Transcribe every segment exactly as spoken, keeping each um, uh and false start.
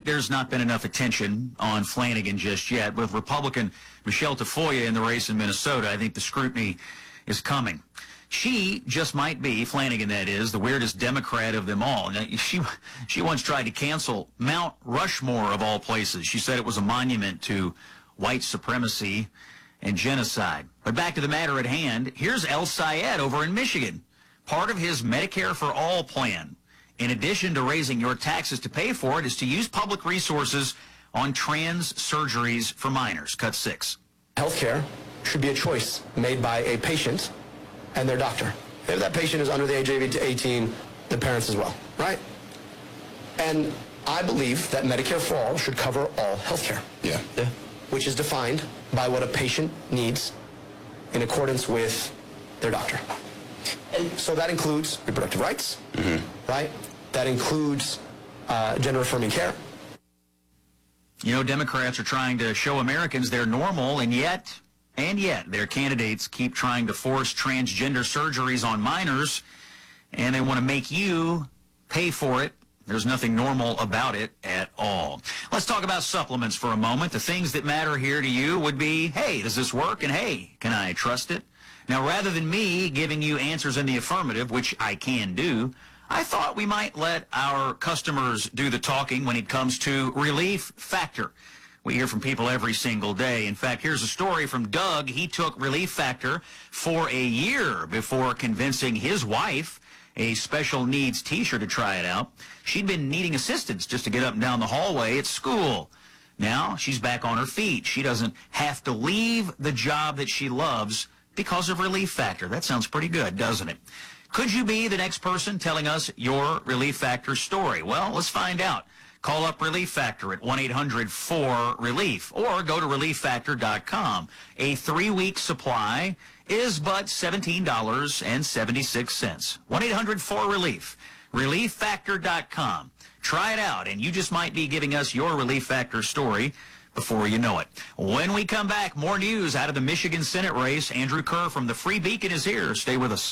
there's not been enough attention on Flanagan just yet. With Republican Michelle Tafoya in the race in Minnesota, I think the scrutiny is coming. She just might be, Flanagan that is, the weirdest Democrat of them all. Now, she, she once tried to cancel Mount Rushmore of all places. She said it was a monument to white supremacy and genocide. But back to the matter at hand, here's El Sayed over in Michigan. Part of his Medicare for All plan, in addition to raising your taxes to pay for it, is to use public resources on trans surgeries for minors. Cut six. Healthcare should be a choice made by a patient and their doctor. If that patient is under the age of eighteen, the parents as well, right? And I believe that Medicare for All should cover all healthcare. Yeah. Yeah. Which is defined by what a patient needs in accordance with their doctor. And so that includes reproductive rights, mm-hmm. right? That includes uh, gender-affirming care. You know, Democrats are trying to show Americans they're normal, and yet, and yet, their candidates keep trying to force transgender surgeries on minors, and they want to make you pay for it. There's nothing normal about it at all. Let's talk about supplements for a moment. The things that matter here to you would be, hey, does this work? And hey, can I trust it? Now, rather than me giving you answers in the affirmative, which I can do, I thought we might let our customers do the talking when it comes to Relief Factor. We hear from people every single day. In fact, here's a story from Doug. He took Relief Factor for a year before convincing his wife, a special needs teacher, to try it out. She'd been needing assistance just to get up and down the hallway at school. Now she's back on her feet. She doesn't have to leave the job that she loves because of Relief Factor. That sounds pretty good, doesn't it? Could you be the next person telling us your Relief Factor story? Well, let's find out. Call up Relief Factor at one eight hundred four relief or go to relief factor dot com. A three-week supply is but seventeen dollars and seventy-six cents. one eight hundred four relief. relief factor dot com. Try it out, and you just might be giving us your Relief Factor story before you know it. When we come back, more news out of the Michigan Senate race. Andrew Kerr from the Free Beacon is here. Stay with us.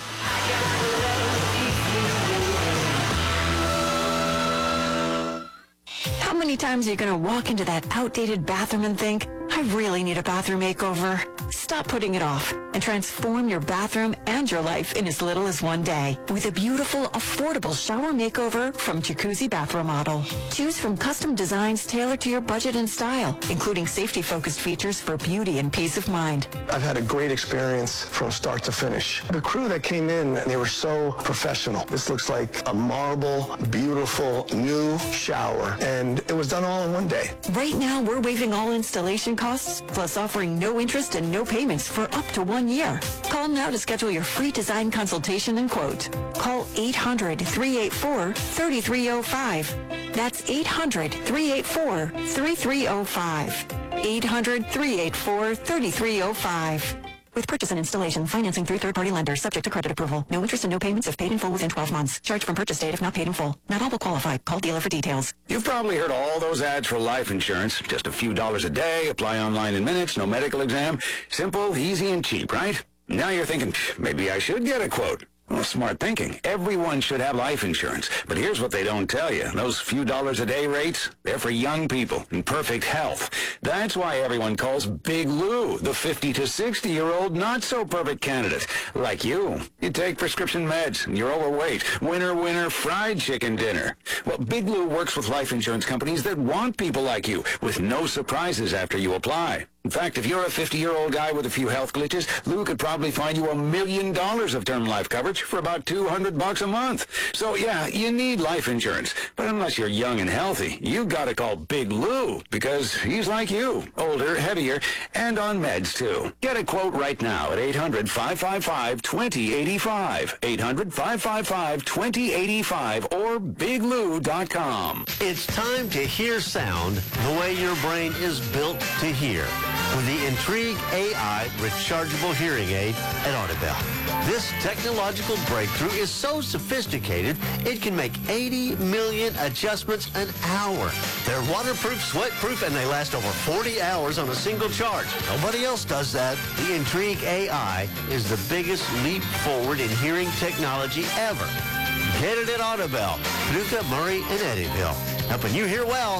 How many times are you going to walk into that outdated bathroom and think, I really need a bathroom makeover? Stop putting it off and transform your bathroom and your life in as little as one day with a beautiful, affordable shower makeover from Jacuzzi Bath Remodel. Choose from custom designs tailored to your budget and style, including safety-focused features for beauty and peace of mind. I've had a great experience from start to finish. The crew that came in, they were so professional. This looks like a marble, beautiful, new shower, and it was done all in one day. Right now, we're waiving all installation costs, plus offering no interest and no payments for up to one year. Call now to schedule your free design consultation and quote. Call eight hundred, three eight four, three three zero five. That's eight hundred, three eight four, three three zero five. eight hundred, three eight four, three three zero five. With purchase and installation, financing through third-party lenders, subject to credit approval. No interest and no payments if paid in full within twelve months. Charge from purchase date if not paid in full. Not all will qualify. Call dealer for details. You've probably heard all those ads for life insurance. Just a few dollars a day, apply online in minutes, no medical exam. Simple, easy, and cheap, right? Now you're thinking, maybe I should get a quote. Well, smart thinking. Everyone should have life insurance. But here's what they don't tell you. Those few dollars a day rates, they're for young people in perfect health. That's why everyone calls Big Lou the fifty to sixty-year-old not-so-perfect candidate. Like you. You take prescription meds, and you're overweight. Winner, winner, fried chicken dinner. Well, Big Lou works with life insurance companies that want people like you, with no surprises after you apply. In fact, if you're a fifty-year-old guy with a few health glitches, Lou could probably find you a million dollars of term life coverage for about two hundred bucks a month. So, yeah, you need life insurance. But unless you're young and healthy, you gotta call Big Lou, because he's like you, older, heavier, and on meds, too. Get a quote right now at eight hundred, five five five, two zero eight five, eight hundred, five five five, two zero eight five, or big lou dot com. It's time to hear sound the way your brain is built to hear. With the Intrigue A I rechargeable hearing aid at Audibel. This technological breakthrough is so sophisticated, it can make eighty million adjustments an hour. They're waterproof, sweatproof, and they last over forty hours on a single charge. Nobody else does that. The Intrigue A I is the biggest leap forward in hearing technology ever. Get it at Audibel, Paducah, Murray, and Eddyville. Helping you hear well.